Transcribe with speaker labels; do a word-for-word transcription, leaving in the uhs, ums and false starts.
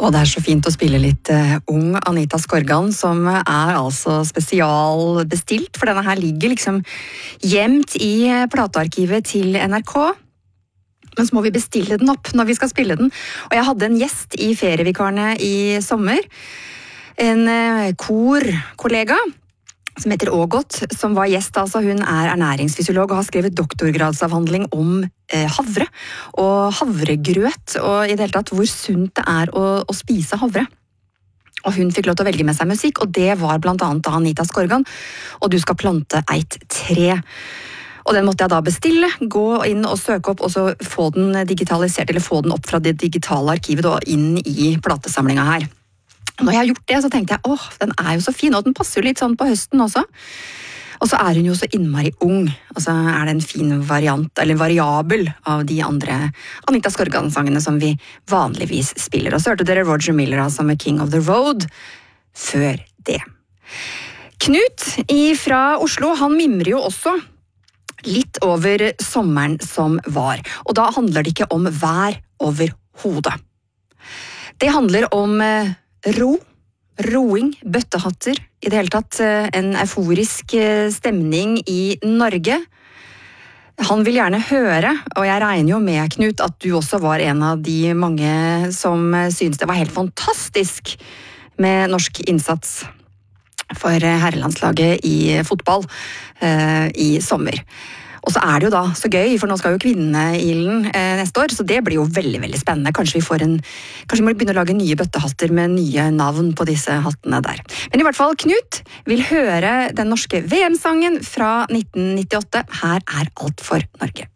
Speaker 1: Og det er så fint å spille litt uh, ung Anita Skorgan, som er altså spesialbestilt, for denne her ligger liksom gjemt i platearkivet til N R K. Men så må vi bestille den opp når vi skal spille den. Og jeg hadde en gjest i Ferievikarene i sommer, en uh, korkollega, som heter Ågot, som var gjest. Altså, hun er ernæringsfysiolog og har skrevet doktorgradsavhandling om eh, havre og havregrøt, og i det hele tatt hvor sunt det er å, å spise havre. Og hun fikk lov til å velge med seg musikk, og det var blant annet Anita Skorgan, og du skal plante eit tre. Og den måtte jeg da bestille, gå inn og søke opp, og så få den digitalisert, eller få den opp fra det digitale arkivet og inn i platesamlinga her. Når jeg har gjort det, så tenkte jeg, åh, den er jo så fin, og den passer jo litt sånn på høsten også. Og så er hun jo så innmari ung, og så er det en fin variant, eller variabel av de andre Anita Skorgan-sangene som vi vanligvis spiller. Og så hørte dere Roger Miller altså med King of the Road før det. Knut fra Oslo, han mimrer jo også litt over sommeren som var. Og da handler det ikke om vær over hodet. Det handler om ro, roing, bøttehatter, i det hele tatt en euforisk stemning i Norge. Han vil gjerne høre, og jeg regner jo med, Knut, at du også var en av de mange som synes det var helt fantastisk med norsk innsats for herrelandslaget i fotball eh, i sommer. Og så er det jo da så gøy, for nå skal jo kvinneilden eh, neste år, så det blir jo veldig, veldig spennende. Kanskje vi får en, kanskje vi må begynne å lage nye bøttehatter med nye navn på disse hattene der. Men i hvert fall, Knut vil høre den norske V M-sangen fra nitten nittiåtte. Her er Alt for Norge.